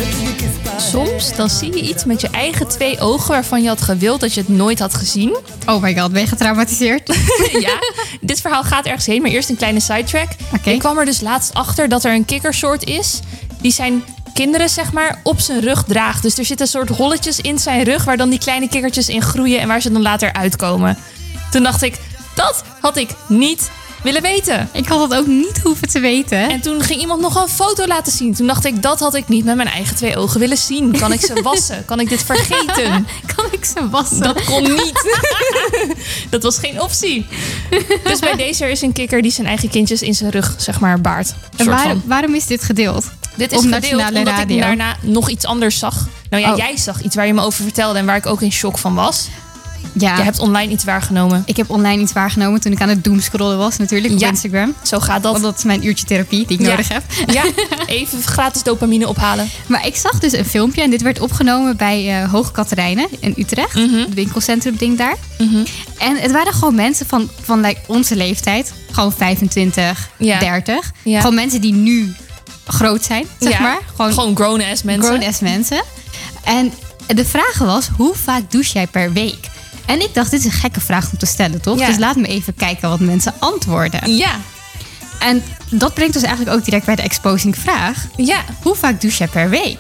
Soms dan zie je iets met je eigen 2 ogen waarvan je had gewild dat je het nooit had gezien. Oh my god, ben je getraumatiseerd? Ja, dit verhaal gaat ergens heen, maar eerst een kleine sidetrack. Oké. Ik kwam er dus laatst achter dat er een kikkersoort is die zijn kinderen zeg maar op zijn rug draagt. Dus er zitten soort rolletjes in zijn rug waar dan die kleine kikkertjes in groeien en waar ze dan later uitkomen. Toen dacht ik, dat had ik niet willen weten. Ik had dat ook niet hoeven te weten. En toen ging iemand nog een foto laten zien. Toen dacht ik, dat had ik niet met mijn eigen 2 ogen willen zien. Kan ik ze wassen? Kan ik dit vergeten? Kan ik ze wassen? Dat kon niet. Dat was geen optie. Dus bij deze er is een kikker die zijn eigen kindjes in zijn rug, zeg maar, baart. En waarom is dit gedeeld? Dit is op gedeeld Nationale omdat Radio. ik daarna nog iets anders zag. Nou ja, Jij zag iets waar je me over vertelde en waar ik ook in shock van was. Ja, Je hebt online iets waargenomen. ik heb online iets waargenomen toen ik aan het doomscrollen was natuurlijk op Instagram. Zo gaat dat. Want dat is mijn uurtje therapie die ik nodig heb. Ja, even gratis dopamine ophalen. Maar ik zag dus een filmpje en dit werd opgenomen bij Hoog Katerijnen in Utrecht. Het winkelcentrum ding daar. En het waren gewoon mensen van like, onze leeftijd. Gewoon 25, 30. Ja. Gewoon mensen die nu groot zijn, zeg maar. Gewoon grown-ass mensen. Grown-ass mensen. En de vraag was, hoe vaak douche jij per week? En ik dacht, dit is een gekke vraag om te stellen, toch? Ja. Dus laat me even kijken wat mensen antwoorden. Ja. En dat brengt ons eigenlijk ook direct bij de exposing vraag. Ja. Hoe vaak douche jij per week?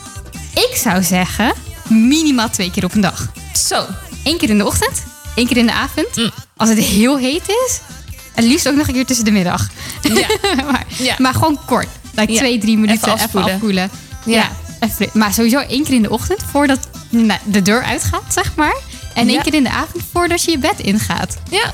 Ik zou zeggen, minimaal 2 keer op een dag. Zo. 1 keer in de ochtend, 1 keer in de avond. Als het heel heet is, het liefst ook nog een keer tussen de middag. Ja. maar gewoon kort. Like Ja. 2-3 minuten Even afkoelen. Ja. Even, maar sowieso 1 keer in de ochtend voordat de deur uitgaat, zeg maar. En 1 keer in de avond voordat je je bed ingaat. Ja.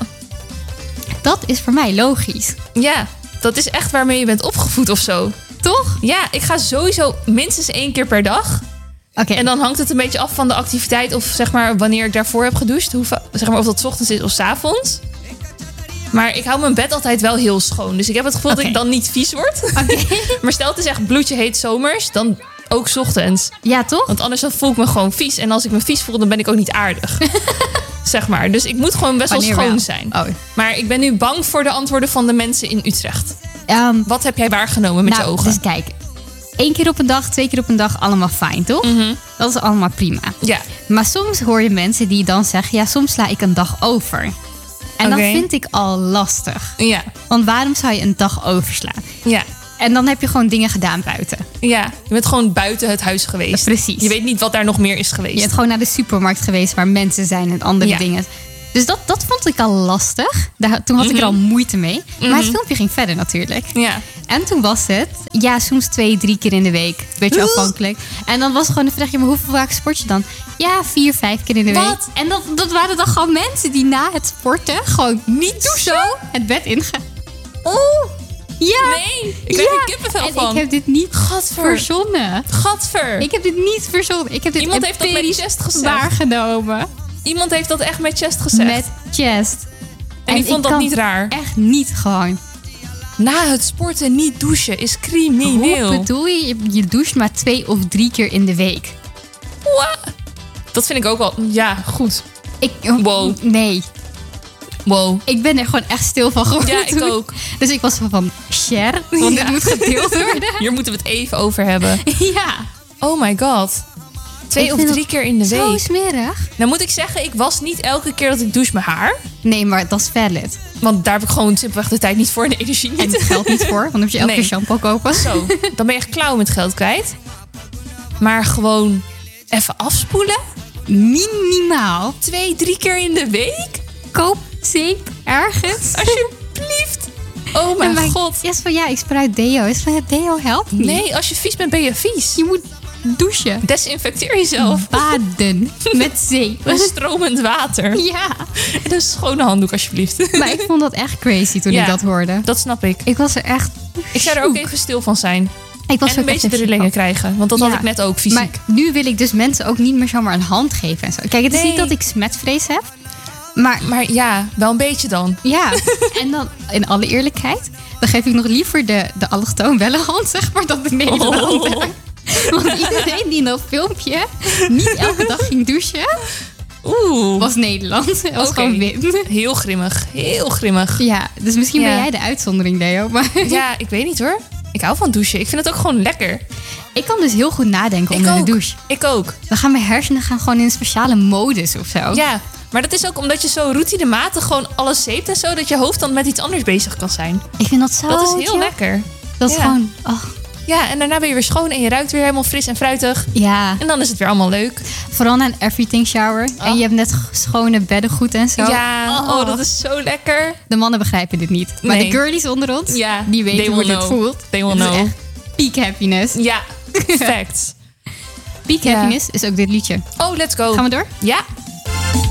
Dat is voor mij logisch. Ja. Dat is echt waarmee je bent opgevoed of zo. Toch? Ja, ik ga sowieso minstens 1 keer per dag. Oké. En dan hangt het een beetje af van de activiteit of zeg maar wanneer ik daarvoor heb gedoucht. Zeg maar of dat 's ochtends is of 's avonds. Maar ik hou mijn bed altijd wel heel schoon. Dus ik heb het gevoel dat ik dan niet vies word. Maar stel het is echt bloedje heet zomers, dan ook 's ochtends. Ja, toch? Want anders dan voel ik me gewoon vies. En als ik me vies voel, dan ben ik ook niet aardig. Zeg maar. Dus ik moet gewoon best wel Wanneer schoon wel? zijn. Oh. Maar ik ben nu bang voor de antwoorden van de mensen in Utrecht. Wat heb jij waargenomen met je ogen? Dus kijk, 1 keer op een dag, 2 keer op een dag, allemaal fijn, toch? Dat is allemaal prima. Ja. Maar soms hoor je mensen die dan zeggen, ja, soms sla ik een dag over. En dat Oké. vind ik al lastig. Ja. Want waarom zou je een dag overslaan? Ja. En dan heb je gewoon dingen gedaan buiten. Ja. Je bent gewoon buiten het huis geweest. Precies. Je weet niet wat daar nog meer is geweest. Je bent gewoon naar de supermarkt geweest waar mensen zijn en andere dingen. Dus dat vond ik al lastig. Toen had ik er al moeite mee. Maar het filmpje ging verder natuurlijk. Ja. En toen was het, ja, soms 2-3 keer in de week. Beetje afhankelijk. En dan was het gewoon de vraag, ja, maar hoeveel vaak sport je dan? Ja, 4-5 keer in de week. Wat? En dat waren dan gewoon mensen die na het sporten gewoon niet zo het bed ingaan. Oeh. Ja. Nee. Ik krijg er kippenvel en van. ik heb dit niet Gadver. verzonnen. Gadver. Ik heb dit niet verzonnen. Ik heb dit Iemand heeft dat met empirisch chest gezegd. waargenomen. Iemand heeft dat echt met chest gezegd. Met chest. en die vond ik dat kan niet raar. Echt niet gewoon. Na het sporten niet douchen is crimineel. Hoe bedoel je? Je doucht maar 2 of 3 keer in de week. What? Dat vind ik ook wel... Ja, goed. Wow. Nee. Wow. Ik ben er gewoon echt stil van geworden. Ja, ik toen. ook. Dus ik was van share, want dit moet gedeeld worden. Hier moeten we het even over hebben. Ja. Oh my god. 2 Ik of vind 3 keer in de Zo week. smerig. Nou moet ik zeggen, ik was niet elke keer dat ik douche mijn haar. Nee, maar dat is valid. Want daar heb ik gewoon simpelweg de tijd niet voor en de energie niet. En het geld niet voor, want dan moet je elke keer shampoo kopen. Zo, dan ben je echt klauw met geld kwijt. Maar gewoon even afspoelen. Minimaal. 2-3 keer in de week? Koop zeep ergens. Alsjeblieft. Oh mijn god. Yes, van ja, ik spruit deo. Is van ja, deo helpt niet. Nee, als je vies bent, ben je vies. Je moet douchen. Desinfecteer jezelf. Baden met zeep. Met stromend water. Ja. En een schone handdoek, alsjeblieft. Maar ik vond dat echt crazy toen ik dat hoorde. Dat snap ik. Ik was er echt... Ik zou er ook even stil van zijn. Ik was en een beetje de rillingen krijgen. Want dat had ik net ook, fysiek. Maar nu wil ik dus mensen ook niet meer zomaar een hand geven en zo. Kijk, het is Nee. niet dat ik smetvrees heb. Maar ja, wel een beetje dan. Ja, en dan in alle eerlijkheid... dan geef ik nog liever de allochtoon wel een hand, zeg maar, dan de Nederlander. Oh. Want iedereen die in dat filmpje niet elke dag ging douchen... was Nederland. Was gewoon wit. Heel grimmig. Heel grimmig. Ja, dus misschien ben jij de uitzondering, Leo. Maar ja, ik weet niet hoor. Ik hou van douchen. Ik vind het ook gewoon lekker. Ik kan dus heel goed nadenken onder de douche. Ik ook. Mijn hersenen gaan gewoon in een speciale modus of zo. Ja, maar dat is ook omdat je zo routinematig gewoon alles zeept en zo, dat je hoofd dan met iets anders bezig kan zijn. Ik vind dat zo. Dat is heel lekker. Dat is gewoon... Oh. Ja, en daarna ben je weer schoon en je ruikt weer helemaal fris en fruitig. Ja. En dan is het weer allemaal leuk. Vooral na een everything shower. En je hebt net schone beddengoed en zo. Ja, dat is zo lekker. De mannen begrijpen dit niet. Maar de girlies onder ons, die weten hoe het voelt. They will know. Echt peak happiness. Ja, perfect. Peak happiness is ook dit liedje. Oh, let's go. Gaan we door? Ja.